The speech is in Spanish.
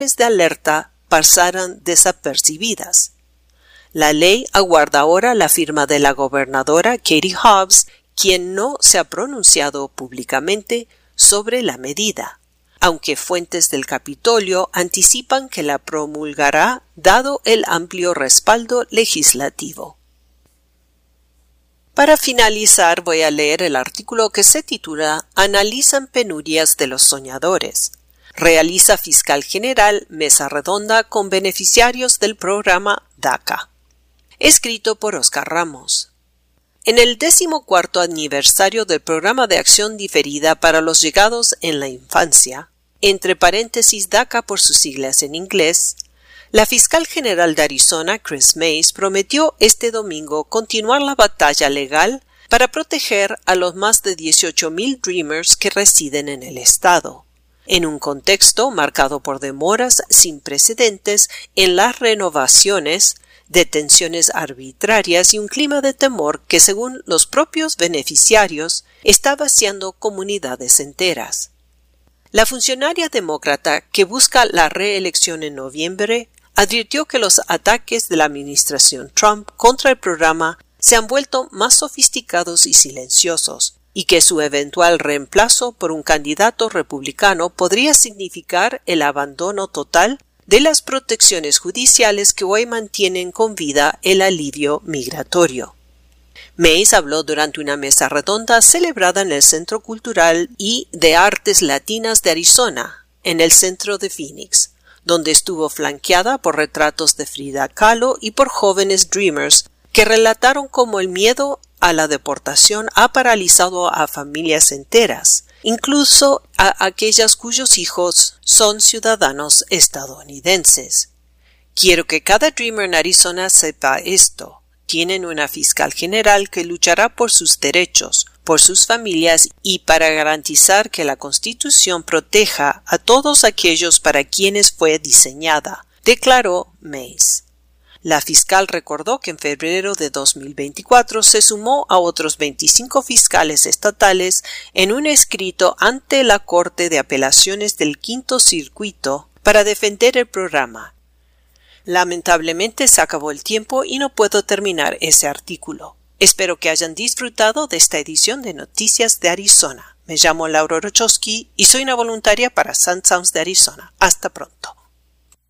de alerta pasaran desapercibidas. La ley aguarda ahora la firma de la gobernadora Katie Hobbs, quien no se ha pronunciado públicamente sobre la medida, aunque fuentes del Capitolio anticipan que la promulgará dado el amplio respaldo legislativo. Para finalizar, voy a leer el artículo que se titula Analizan penurias de los soñadores. Realiza Fiscal General mesa redonda con beneficiarios del programa DACA. Escrito por Oscar Ramos. En el 14º aniversario del Programa de Acción Diferida para los Llegados en la Infancia, entre paréntesis DACA por sus siglas en inglés, la fiscal general de Arizona, Chris Mays, prometió este domingo continuar la batalla legal para proteger a los más de 18,000 Dreamers que residen en el estado, en un contexto marcado por demoras sin precedentes en las renovaciones, detenciones arbitrarias y un clima de temor que, según los propios beneficiarios, está vaciando comunidades enteras. La funcionaria demócrata que busca la reelección en noviembre advirtió que los ataques de la administración Trump contra el programa se han vuelto más sofisticados y silenciosos, y que su eventual reemplazo por un candidato republicano podría significar el abandono total de las protecciones judiciales que hoy mantienen con vida el alivio migratorio. Mays habló durante una mesa redonda celebrada en el Centro Cultural y de Artes Latinas de Arizona, en el centro de Phoenix, donde estuvo flanqueada por retratos de Frida Kahlo y por jóvenes Dreamers que relataron cómo el miedo a la deportación ha paralizado a familias enteras, incluso a aquellas cuyos hijos son ciudadanos estadounidenses. Quiero que cada Dreamer en Arizona sepa esto. Tienen una fiscal general que luchará por sus derechos, por sus familias y para garantizar que la Constitución proteja a todos aquellos para quienes fue diseñada, declaró Mays. La fiscal recordó que en febrero de 2024 se sumó a otros 25 fiscales estatales en un escrito ante la Corte de Apelaciones del Quinto Circuito para defender el programa. Lamentablemente se acabó el tiempo y no puedo terminar ese artículo. Espero que hayan disfrutado de esta edición de Noticias de Arizona. Me llamo Laura Rochowski y soy una voluntaria para Sun Sounds de Arizona. Hasta pronto.